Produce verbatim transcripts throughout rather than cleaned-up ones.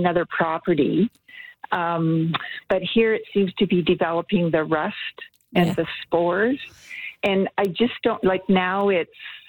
another property. Um, but here it seems to be developing the rust and Yeah. the spores. And I just don't, like now it's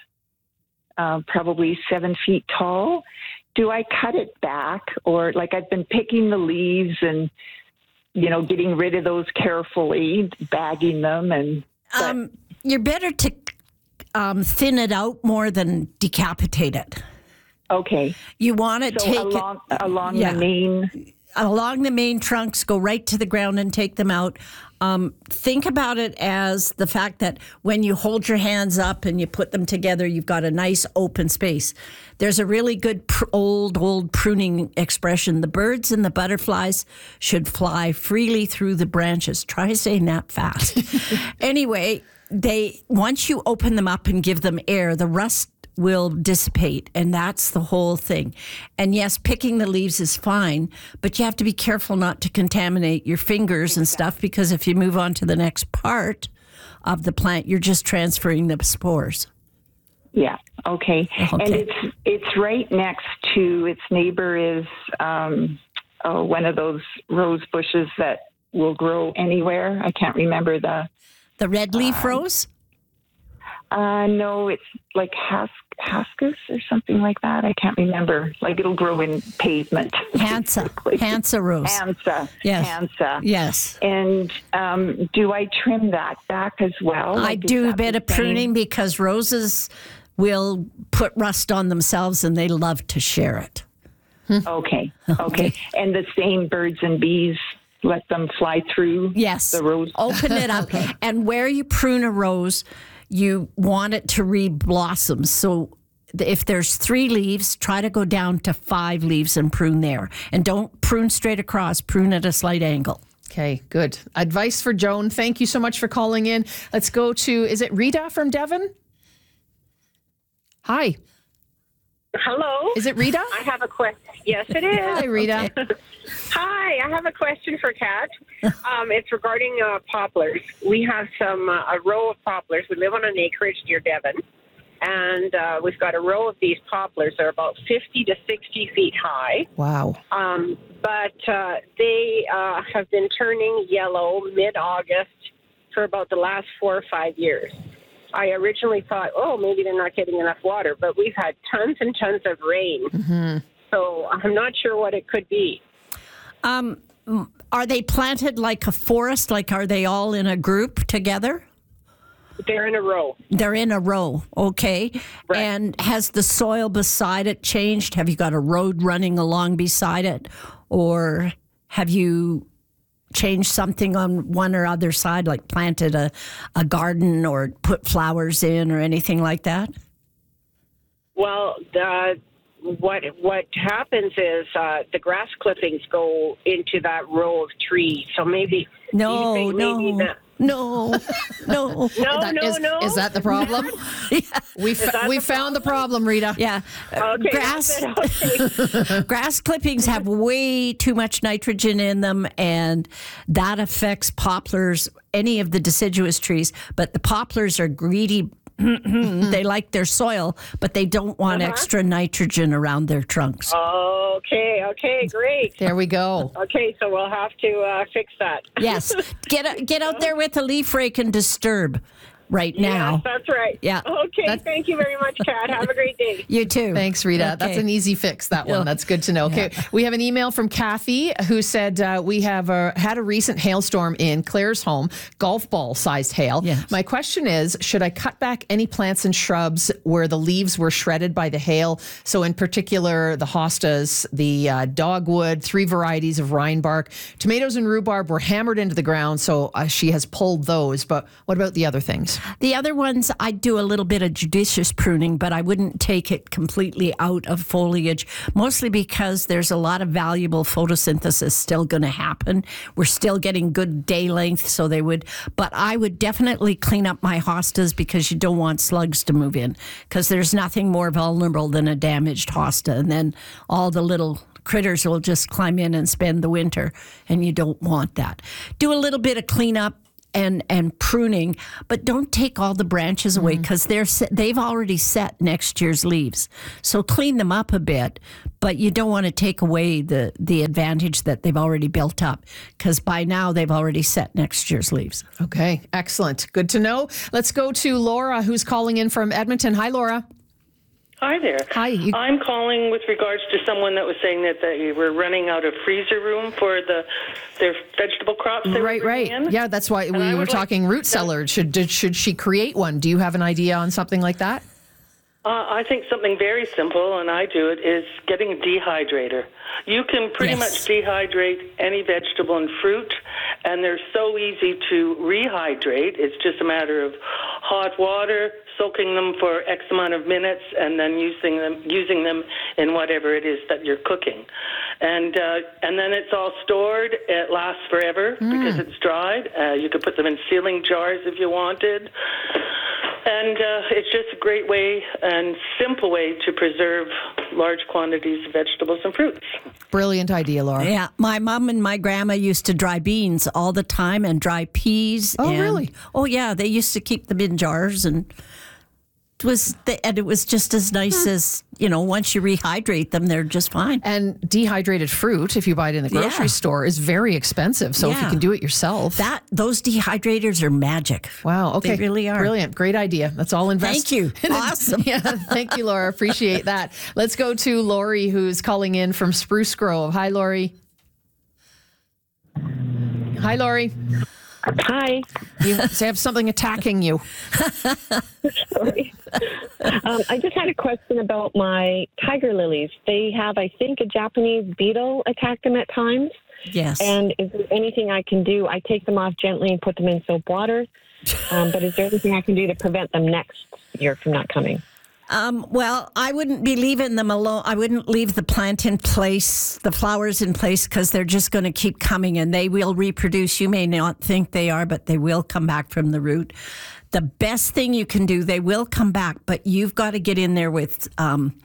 uh, probably seven feet tall. Do I cut it back? Or like I've been picking the leaves and, you know, getting rid of those carefully, bagging them. And but, Um, you're better to um, thin it out more than decapitate it. okay. You want to So take along, it along yeah. the main... along the main trunks, go right to the ground and take them out. Um, think about it as the fact that when you hold your hands up and you put them together, you've got a nice open space. There's a really good pr- old, old pruning expression. The birds and the butterflies should fly freely through the branches. Try saying that fast. Anyway, they once you open them up and give them air, the rust will dissipate, and that's the whole thing. And yes, picking the leaves is fine, but you have to be careful not to contaminate your fingers and stuff, because if you move on to the next part of the plant, you're just transferring the spores. Yeah. Okay. Okay. And it's it's right next to its neighbor is um, oh, one of those rose bushes that will grow anywhere. I can't remember the. The red leaf rose? Uh, no, it's like has, Hascus or something like that. I can't remember. Like it'll grow in pavement. Hansa. Hansa rose. Hansa. Yes. Hansa. Yes. And um, do I trim that back as well? I Like, is do a that bit the of same? pruning because roses will put rust on themselves and they love to share it. Okay. Okay. And the same birds and bees, let them fly through Yes. the rose. Open it up. And where you prune a rose, you want it to re-blossom. So if there's three leaves, try to go down to five leaves and prune there. And don't prune straight across, prune at a slight angle. Okay, good. Advice for Joan. Thank you so much for calling in. Let's go to, is it Rita from Devon? Hi. Hello. Is it Rita? I have a question. Yes, it is. Hi, Rita. Hi, I have a question for Kat. Um, it's regarding uh, poplars. We have some uh, a row of poplars. We live on an acreage near Devon, and uh, we've got a row of these poplars. They're about fifty to sixty feet high. Wow. Um, but uh, they uh, have been turning yellow mid-August for about the last four or five years. I originally thought, oh, maybe they're not getting enough water, but we've had tons and tons of rain. Mm-hmm. So I'm not sure what it could be. Um, are they planted like a forest? Like, are they all in a group together? They're in a row. They're in a row, okay. Right. And has the soil beside it changed? Have you got a road running along beside it? Or have you changed something on one or other side, like planted a, a garden or put flowers in or anything like that? Well, the, what what happens is uh, the grass clippings go into that row of trees. So maybe No, do you think maybe no, that, no, no. no, That- no, is, no. is that the problem? Yeah. We fa- that we the found the problem, Rita. Yeah. Uh, Okay, grass that's it. Okay. grass clippings have way too much nitrogen in them, and that affects poplars, any of the deciduous trees. But the poplars are greedy. They like their soil, but they don't want Uh-huh. extra nitrogen around their trunks. Okay, okay, great. There we go. Okay, so we'll have to uh, fix that. Yes. Get get out there with a leaf rake and disturb right now. Yes, that's right. Yeah. Okay, That- thank you very much, Kat. Have a great day. You too. Thanks, Rita. Okay. That's an easy fix, that one. Yeah. That's good to know. Okay, we have an email from Kathy who said uh, we have uh, had a recent hailstorm in Claire's home, golf ball sized hail. Yes. My question is, should I cut back any plants and shrubs where the leaves were shredded by the hail? So in particular, the hostas, the uh, dogwood, three varieties of rhinebark, tomatoes and rhubarb were hammered into the ground. So uh, she has pulled those. But what about the other things? The other ones, I'd do a little bit of judicious pruning, but I wouldn't take it completely out of foliage, mostly because there's a lot of valuable photosynthesis still going to happen. We're still getting good day length, so they would, but I would definitely clean up my hostas because you don't want slugs to move in, because there's nothing more vulnerable than a damaged hosta, and then all the little critters will just climb in and spend the winter, and you don't want that. Do a little bit of cleanup. and and pruning, but don't take all the branches away because they're se- they've already set next year's leaves. So clean them up a bit, but you don't want to take away the the advantage that they've already built up because by now they've already set next year's leaves. Okay, excellent. Good to know. Let's go to Laura, who's calling in from Edmonton. Hi, Laura. Hi there. Hi. You- I'm calling with regards to someone that was saying that they were running out of freezer room for the their vegetable crops they Right, were right. bringing in. Yeah, that's why And we I were would like talking root to- cellar. Should did, should she create one? Do you have an idea on something like that? Uh, I think something very simple, and I do it, is getting a dehydrator. You can pretty Yes. much dehydrate any vegetable and fruit, and they're so easy to rehydrate. It's just a matter of hot water, soaking them for X amount of minutes, and then using them using them in whatever it is that you're cooking. And uh, and then it's all stored. It lasts forever Mm. because it's dried. Uh, you could put them in sealing jars if you wanted. And uh, it's just a great way and simple way to preserve large quantities of vegetables and fruits. Brilliant idea, Laura. Yeah, my mom and my grandma used to dry beans all the time and dry peas. Oh, and- really? Oh, yeah. They used to keep them in jars, and it was the, and it was just as nice Hmm. as, you know, once you rehydrate them, they're just fine. And dehydrated fruit, if you buy it in the grocery Yeah. store, is very expensive. So if you Yeah. can do it yourself. That those dehydrators are magic. Wow. Okay. They really are. Brilliant. Great idea. Let's all invest. Thank you. Awesome. Yeah. Thank you, Laura. Appreciate that. Let's go to Lori, who's calling in from Spruce Grove. Hi, Lori. Hi, Lori. Hi. You have something attacking you. Sorry. um, I just had a question about my tiger lilies. They have, I think, a Japanese beetle attack them at times. Yes. And is there anything I can do? I take them off gently and put them in soap water. Um, but is there anything I can do to prevent them next year from not coming? Um, well, I wouldn't be leaving them alone. I wouldn't leave the plant in place, the flowers in place, because they're just going to keep coming and they will reproduce. You may not think they are, but they will come back from the root. The best thing you can do, they will come back, but you've got to get in there with um,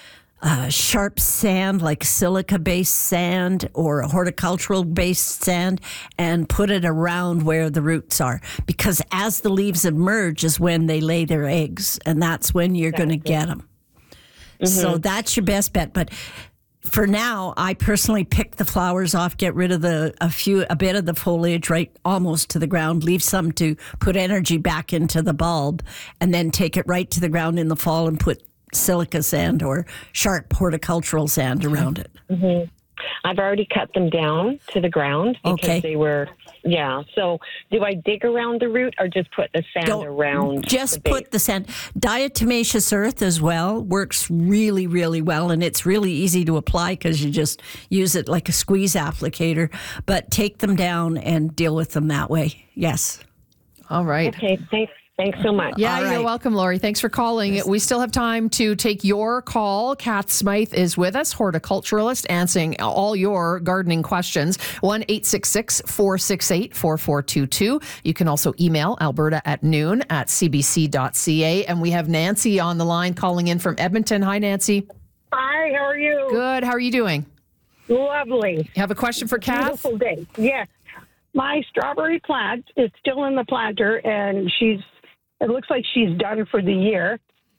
uh, sharp sand, like silica-based sand or horticultural-based sand, and put it around where the roots are. Because as the leaves emerge is when they lay their eggs, and that's when you're going to get them. Mm-hmm. So that's your best bet. But for now, I personally pick the flowers off, get rid of the a few, a bit of the foliage right almost to the ground, leave some to put energy back into the bulb, and then take it right to the ground in the fall and put silica sand or sharp horticultural sand around it. Mm-hmm. I've already cut them down to the ground because Okay. they were, yeah. So do I dig around the root or just put the sand Don't- around? Just the base? put the sand. Diatomaceous earth as well works really, really well, and it's really easy to apply because you just use it like a squeeze applicator. But take them down and deal with them that way. Yes. All right. Okay, thanks. Thanks so much. Yeah, All you're right. welcome, Lori. Thanks for calling. We still have time to take your call. Kath Smythe is with us, horticulturalist, answering all your gardening questions. one eight six six, four six eight, four four two two. You can also email Alberta at noon at c b c dot c a. And we have Nancy on the line calling in from Edmonton. Hi, Nancy. Hi, how are you? Good. How are you doing? Lovely. You have a question for Kath? Beautiful day. Yes. My strawberry plant is still in the planter, and she's. It looks like she's done for the year.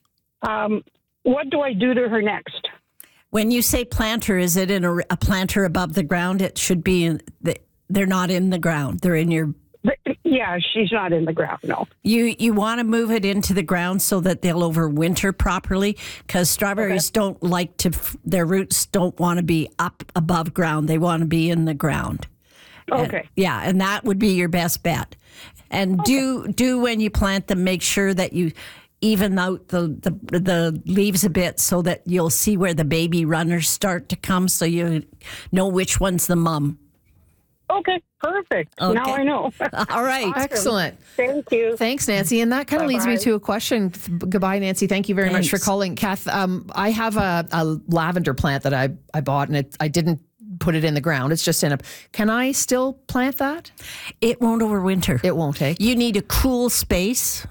Um, what do I do to her next? When you say planter, is it in a, a planter above the ground? It should be in the, they're not in the ground. They're in your. But, yeah, she's not in the ground, no. You you want to move it into the ground so that they'll overwinter properly, because strawberries okay. don't like to. Their roots don't want to be up above ground. They want to be in the ground. Okay. And, yeah, and that would be your best bet. And okay. do do when you plant them, make sure that you even out the, the the leaves a bit so that you'll see where the baby runners start to come, so you know which one's the mum. Okay, perfect. Okay. Now I know. All right. Awesome. Excellent. Thank you. Thanks, Nancy. And that kind of leads me to a question. Goodbye, Nancy. Thank you very Thanks. much for calling. Kath, um, I have a, a lavender plant that I, I bought, and it, I didn't put it in the ground. It's just in a... Can I still plant that? It won't overwinter. It won't, eh? You need a cool space,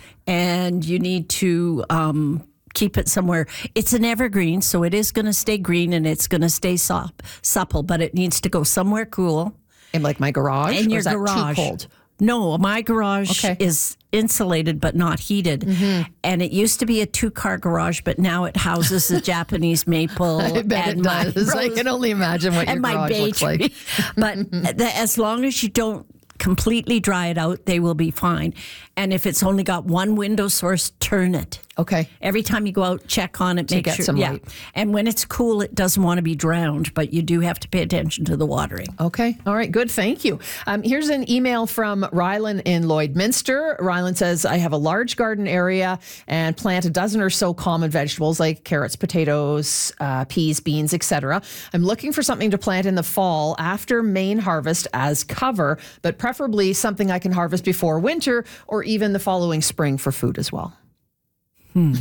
and you need to um, keep it somewhere. It's an evergreen, so it is going to stay green, and it's going to stay sop- supple, but it needs to go somewhere cool. In like my garage? In Or your is that garage. too cold? No, my garage Okay. is insulated but not heated. Mm-hmm. And it used to be a two-car garage, but now it houses a Japanese maple. I bet and it my does. I rose- can only imagine what your and my garage bay looks like. tree. But the, as long as you don't completely dry it out, they will be fine. And if it's only got one window source, turn it. Okay. Every time you go out, check on it, To make get sure. some yeah. light. And when it's cool, it doesn't want to be drowned, but you do have to pay attention to the watering. Okay. All right. Good. Thank you. Um, here's an email from Rylan in Lloydminster. Rylan says, I have a large garden area and plant a dozen or so common vegetables like carrots, potatoes, uh, peas, beans, et cetera. I'm looking for something to plant in the fall after main harvest as cover, but preferably something I can harvest before winter or even the following spring for food as well. Hmm.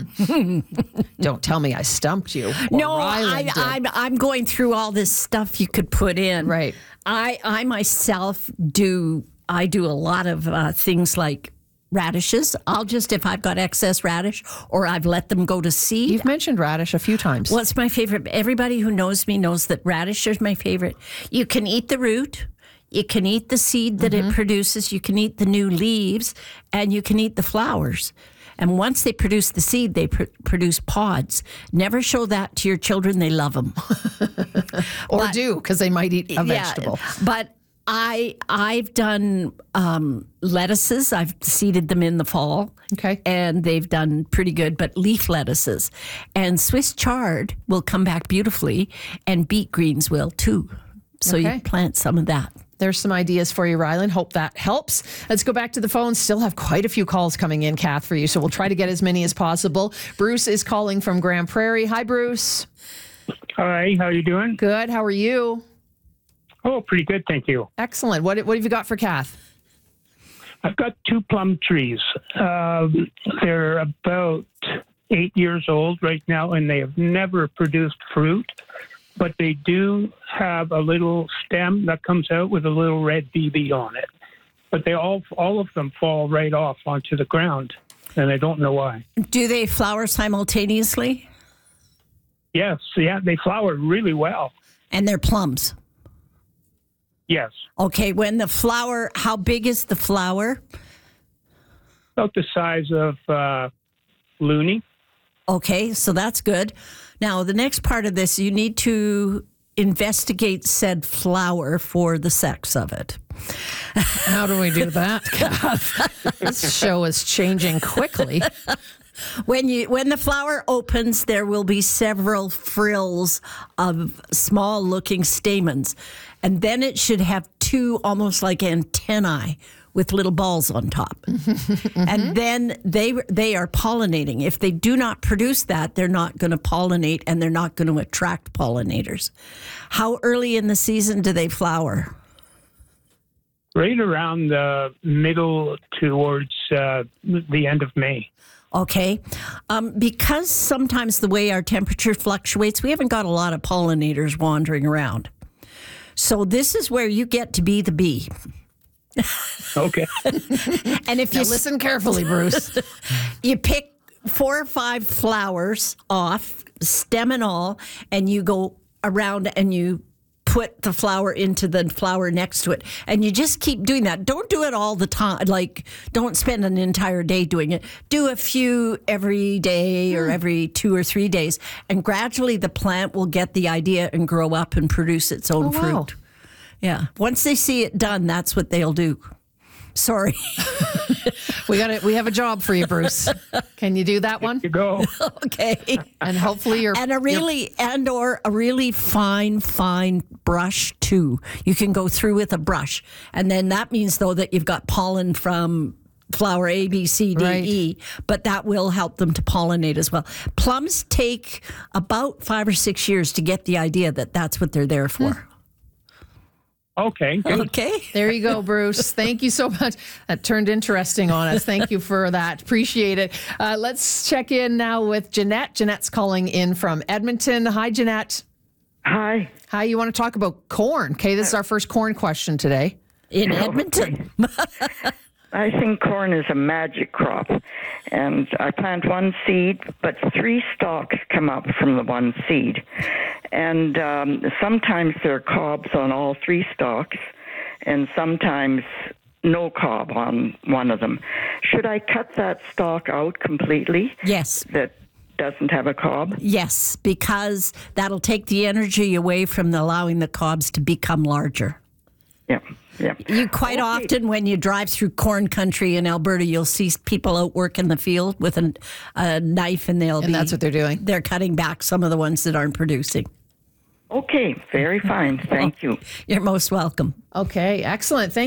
Don't tell me I stumped you. Or No, Rylan I, did. I'm I'm going through all this stuff you could put in. Right. I I myself do I do a lot of uh, things like radishes. I'll just if I've got excess radish or I've let them go to seed. You've mentioned radish a few times. What's my favorite? Everybody who knows me knows that radish is my favorite. You can eat the root. You can eat the seed that Mm-hmm. it produces. You can eat the new leaves, and you can eat the flowers. And once they produce the seed, they pr- produce pods. Never show that to your children. They love them. or but- do, because they might eat a vegetable. Yeah, but I I've done um, lettuces. I've seeded them in the fall. Okay. And they've done pretty good, but leaf lettuces. And Swiss chard will come back beautifully, and beet greens will too. So Okay. you plant some of that. There's some ideas for you, Rylan. Hope that helps. Let's go back to the phone. Still have quite a few calls coming in, Kath, for you. So we'll try to get as many as possible. Bruce is calling from Grand Prairie. Hi, Bruce. Hi, how you doing? Good. How are you? Oh, pretty good, thank you. Excellent. What, what have you got for Kath? I've got two plum trees. Um, they're about eight years old right now, and they have never produced fruit, but they do have a little stem that comes out with a little red B B on it. But they all, all of them fall right off onto the ground, and I don't know why. Do they flower simultaneously? Yes, yeah, they flower really well. And they're plums. Yes, Okay, when the flower, how big is the flower? about the size of uh, Looney. Okay, so that's good. Now, the next part of this, you need to investigate said flower for the sex of it. How do we do that, Kath? This show is changing quickly. When you when the flower opens, there will be several frills of small looking stamens. And then it should have two almost like antennae with little balls on top. Mm-hmm. And then they they are pollinating. If they do not produce that, they're not going to pollinate and they're not going to attract pollinators. How early in the season do they flower? Right around the middle towards uh, the end of May. Okay. Um, because sometimes the way our temperature fluctuates, we haven't got a lot of pollinators wandering around. So this is where you get to be the bee. Okay. And if Now you listen carefully, Bruce. you pick four or five flowers off, stem and all, and you go around and you put the flower into the flower next to it. And you just keep doing that. Don't do it all the time. Like, don't spend an entire day doing it. Do a few every day or every two or three days. And gradually the plant will get the idea and grow up and produce its own Oh, fruit. wow. Yeah. Once they see it done, that's what they'll do. Sorry. We got it. We have a job for you, Bruce. Can you do that one? You go. Okay. And hopefully you're And a really and or a really fine, fine brush too. You can go through with a brush. And then that means though that you've got pollen from flower A, B, C, D, Right. E, but that will help them to pollinate as well. Plums take about five or six years to get the idea that that's what they're there for. Okay. Good. Okay. There you go, Bruce. Thank you so much. That turned interesting on us. Thank you for that. Appreciate it. Uh, let's check in now with Jeanette. Jeanette's calling in from Edmonton. Hi, Jeanette. Hi. Hi, you want to talk about corn? Okay, this is our first corn question today. In Edmonton. I think corn is a magic crop. And I plant one seed, but three stalks come up from the one seed. And um, sometimes there are cobs on all three stalks, and sometimes no cob on one of them. Should I cut that stalk out completely? Yes. That doesn't have a cob? Yes, because that'll take the energy away from the, allowing the cobs to become larger. Yeah, yeah. You quite Okay. often, when you drive through corn country in Alberta, you'll see people out working the field with an, a knife, and they'll And be, that's what they're doing. They're cutting back some of the ones that aren't producing. Okay, very fine. Thank you. You're most welcome. Okay, excellent. Thank